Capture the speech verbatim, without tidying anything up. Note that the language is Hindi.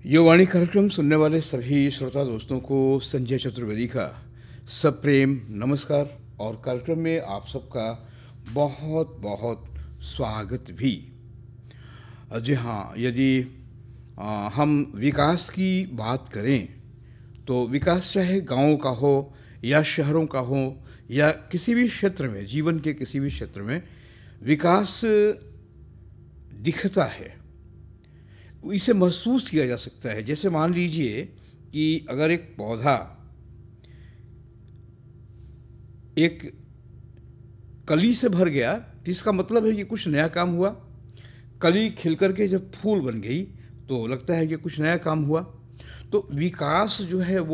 युवाणी कार्यक्रम सुनने वाले सभी श्रोता दोस्तों को संजय चतुर्वेदी का सप्रेम नमस्कार और कार्यक्रम में आप सबका बहुत बहुत स्वागत भी। जी हाँ, यदि आ, हम विकास की बात करें तो विकास चाहे गाँव का हो या शहरों का हो या किसी भी क्षेत्र में, जीवन के किसी भी क्षेत्र में विकास दिखता है, इसे महसूस किया जा सकता है। जैसे मान लीजिए कि अगर एक पौधा एक कली से भर गया तो इसका मतलब है कि कुछ नया काम हुआ। कली खिल करके जब फूल बन गई तो लगता है कि कुछ नया काम हुआ। तो विकास जो है वो